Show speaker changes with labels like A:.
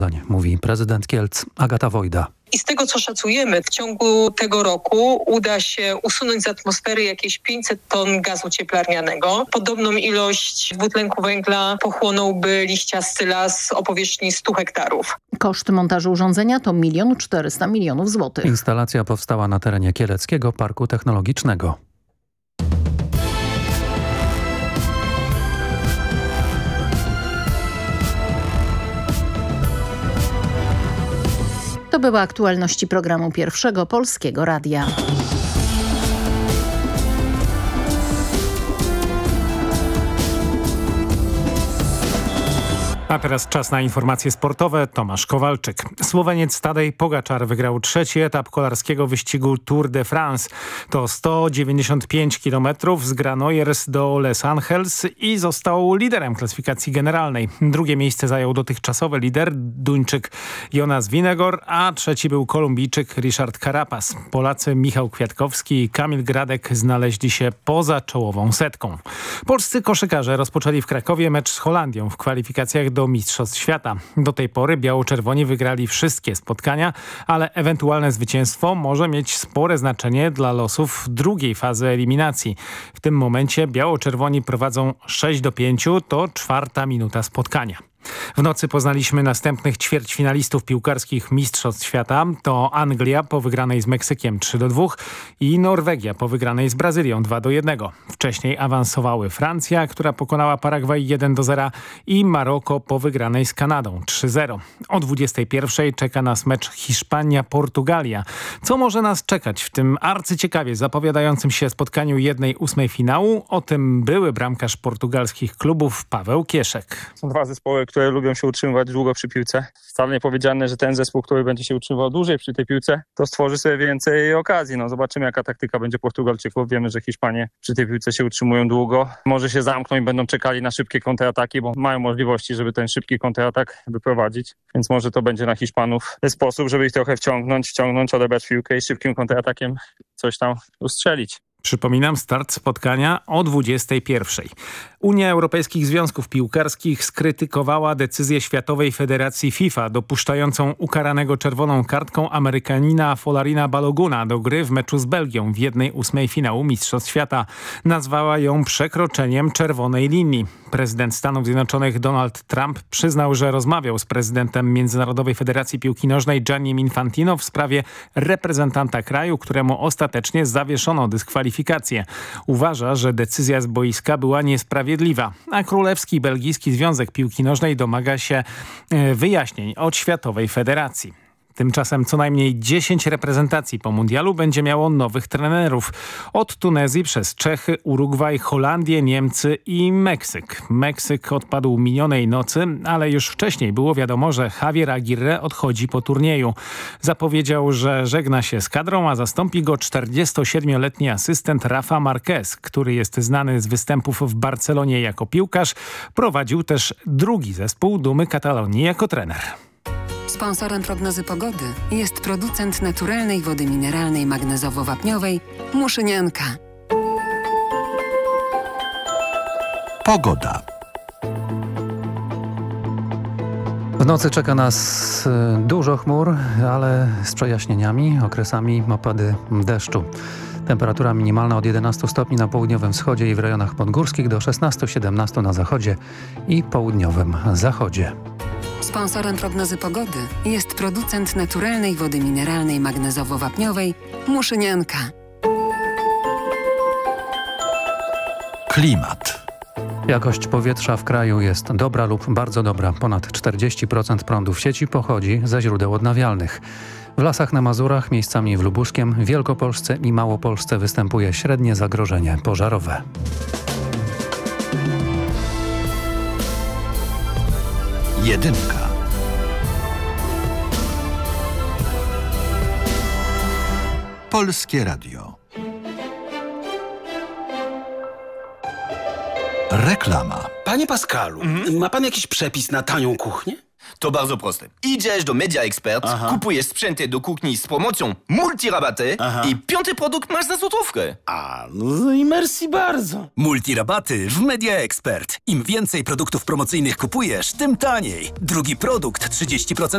A: Mówi prezydent Kielc Agata Wojda.
B: I z tego, co szacujemy, w ciągu tego roku uda się usunąć z atmosfery jakieś 500 ton gazu cieplarnianego. Podobną ilość dwutlenku węgla pochłonąłby liściasty las o powierzchni 100 hektarów.
C: Koszt montażu urządzenia to 1 400 000 000 złotych.
A: Instalacja powstała na terenie Kieleckiego Parku Technologicznego.
C: To były aktualności programu Pierwszego Polskiego Radia.
D: A teraz czas na informacje sportowe. Tomasz Kowalczyk. Słoweniec Tadej Pogaczar wygrał 3. etap kolarskiego wyścigu Tour de France. To 195 km z Granollers do Les Angeles i został liderem klasyfikacji generalnej. Drugie miejsce zajął dotychczasowy lider Duńczyk Jonas Vingegaard, a trzeci był Kolumbijczyk Richard Carapaz. Polacy Michał Kwiatkowski i Kamil Gradek znaleźli się poza czołową setką. Polscy koszykarze rozpoczęli w Krakowie mecz z Holandią w kwalifikacjach do Mistrzostw Świata. Do tej pory biało-czerwoni wygrali wszystkie spotkania, ale ewentualne zwycięstwo może mieć spore znaczenie dla losów drugiej fazy eliminacji. W tym momencie biało-czerwoni prowadzą 6-5, to 4. minuta spotkania. W nocy poznaliśmy następnych ćwierćfinalistów piłkarskich Mistrzostw Świata. To Anglia po wygranej z Meksykiem 3-2 i Norwegia po wygranej z Brazylią 2-1. Wcześniej awansowały Francja, która pokonała Paragwaj 1-0 i Maroko po wygranej z Kanadą 3-0. O 21:00 czeka nas mecz Hiszpania-Portugalia. Co może nas czekać w tym arcyciekawie zapowiadającym się spotkaniu 1/8 finału? O tym były bramkarz portugalskich klubów Paweł Kieszek.
E: Są dwa zespoły, które lubią się utrzymywać długo przy piłce. Wcale nie powiedziane, że ten zespół, który będzie się utrzymywał dłużej przy tej piłce, to stworzy sobie więcej okazji. Zobaczymy, jaka taktyka będzie Portugalczyków. Wiemy, że Hiszpanie przy tej piłce się utrzymują długo. Może się zamkną i będą czekali na szybkie kontrataki, bo mają możliwości, żeby ten szybki kontratak wyprowadzić. Więc może to będzie na Hiszpanów sposób, żeby ich trochę wciągnąć, odebrać piłkę i szybkim kontratakiem coś tam ustrzelić.
D: Przypominam, start spotkania o 21:00. Unia Europejskich Związków Piłkarskich skrytykowała decyzję Światowej Federacji FIFA dopuszczającą ukaranego czerwoną kartką Amerykanina Folarina Baloguna do gry w meczu z Belgią w 1/8 finału Mistrzostw Świata. Nazwała ją przekroczeniem czerwonej linii. Prezydent Stanów Zjednoczonych Donald Trump przyznał, że rozmawiał z prezydentem Międzynarodowej Federacji Piłki Nożnej Giannim Infantino w sprawie reprezentanta kraju, któremu ostatecznie zawieszono dyskwalifikację. Uważa, że decyzja z boiska była niesprawiedliwa, a Królewski Belgijski Związek Piłki Nożnej domaga się wyjaśnień od Światowej Federacji. Tymczasem co najmniej 10 reprezentacji po mundialu będzie miało nowych trenerów. Od Tunezji przez Czechy, Urugwaj, Holandię, Niemcy i Meksyk. Meksyk odpadł minionej nocy, ale już wcześniej było wiadomo, że Javier Aguirre odchodzi po turnieju. Zapowiedział, że żegna się z kadrą, a zastąpi go 47-letni asystent Rafa Marquez, który jest znany z występów w Barcelonie jako piłkarz. Prowadził też drugi zespół Dumy Katalonii jako trener.
F: Sponsorem prognozy pogody jest producent naturalnej wody mineralnej magnezowo-wapniowej Muszynianka.
A: Pogoda. W nocy czeka nas dużo chmur, ale z przejaśnieniami, okresami opady deszczu. Temperatura minimalna od 11 stopni na południowym wschodzie i w rejonach podgórskich do 16-17 na zachodzie i południowym zachodzie.
F: Sponsorem prognozy pogody jest producent naturalnej wody mineralnej magnezowo-wapniowej Muszynianka.
A: Klimat. Jakość powietrza w kraju jest dobra lub bardzo dobra. Ponad 40% prądu w sieci pochodzi ze źródeł odnawialnych. W lasach na Mazurach, miejscami w Lubuszkiem, Wielkopolsce i Małopolsce występuje średnie zagrożenie pożarowe. Jedynka. Polskie Radio. Reklama.
G: Panie Pascalu, ma pan jakiś przepis na tanią kuchnię?
H: To bardzo proste. Idziesz do Media Expert, kupujesz sprzęty do kuchni z promocją multirabaty i 5. produkt masz za złotówkę.
G: No i merci bardzo.
I: Multirabaty w Media Expert. Im więcej produktów promocyjnych kupujesz, tym taniej. Drugi produkt 30%